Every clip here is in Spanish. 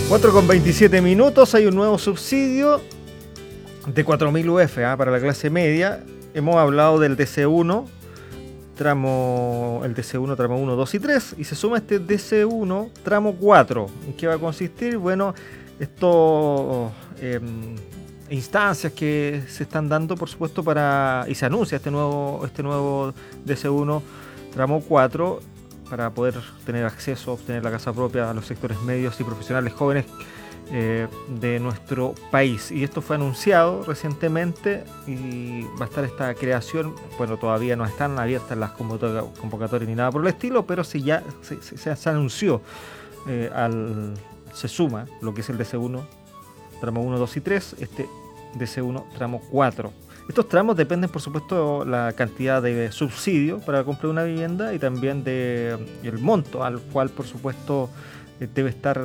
4,27 minutos. Hay un nuevo subsidio de 4.000 UF para la clase media. Hemos hablado del DC1, el DC1 tramo 1, 2 y 3, y se suma este DC1 tramo 4. ¿En qué va a consistir? Bueno, estos instancias que se están dando, por supuesto, y se anuncia este nuevo DC1 tramo 4, para poder tener acceso, obtener la casa propia a los sectores medios y profesionales jóvenes de nuestro país. Y esto fue anunciado recientemente y va a estar esta creación. Bueno, todavía no están abiertas las convocatorias ni nada por el estilo, pero sí ya se anunció, se suma lo que es el DC1 tramo 1, 2 y 3, este DC1 tramo 4. Estos tramos dependen, por supuesto, la cantidad de subsidio para la compra de una vivienda y también del monto al cual, por supuesto, debe estar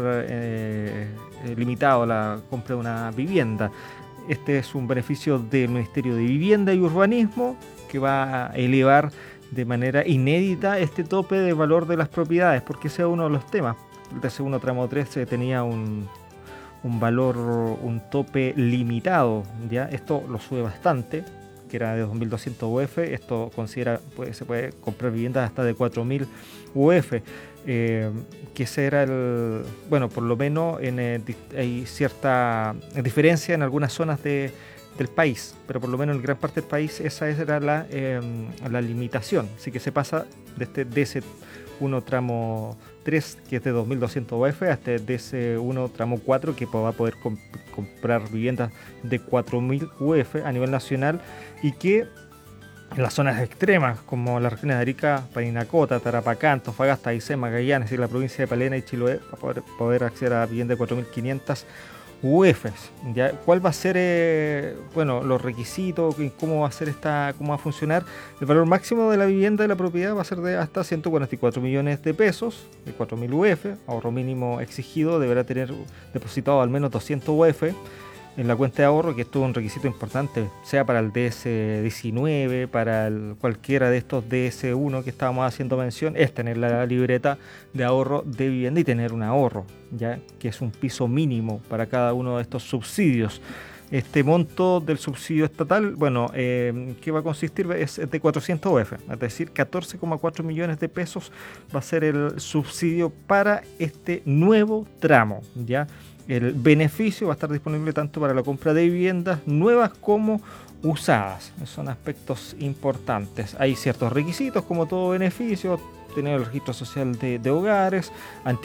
limitado la compra de una vivienda. Este es un beneficio del Ministerio de Vivienda y Urbanismo, que va a elevar de manera inédita este tope de valor de las propiedades, porque ese es uno de los temas. El DC1 tramo 3 tenía un valor, un tope limitado, ¿ya? Esto lo sube bastante, que era de 2.200 UF. Esto se puede comprar viviendas hasta de 4.000 UF, que ese era bueno, por lo menos hay cierta diferencia en algunas zonas del país, pero por lo menos en gran parte del país esa era la limitación. Así que se pasa de ese 1 tramo 3, que es de 2.200 UF, hasta ese 1 tramo 4, que va a poder comprar viviendas de 4.000 UF a nivel nacional, y que en las zonas extremas, como las regiones de Arica, Parinacota, Tarapacá, Antofagasta, Aysén, Magallanes y la provincia de Palena y Chiloé, va a poder acceder a viviendas de 4.500 UFs. ¿Ya? ¿Cuál va a ser los requisitos? ¿Cómo va a ser cómo va a funcionar? El valor máximo de la vivienda de la propiedad va a ser de hasta 144 millones de pesos, de 4.000 UF. Ahorro mínimo exigido: deberá tener depositado al menos 200 UF en la cuenta de ahorro, que esto es un requisito importante, sea para el DS19, para cualquiera de estos DS1 que estábamos haciendo mención, es tener la libreta de ahorro de vivienda y tener un ahorro, ya que es un piso mínimo para cada uno de estos subsidios. Este monto del subsidio estatal, ¿qué va a consistir? Es de 400 UF, es decir, 14,4 millones de pesos va a ser el subsidio para este nuevo tramo, ¿ya? El beneficio va a estar disponible tanto para la compra de viviendas nuevas como usadas. Son aspectos importantes. Hay ciertos requisitos, como todo beneficio: tener el registro social de hogares,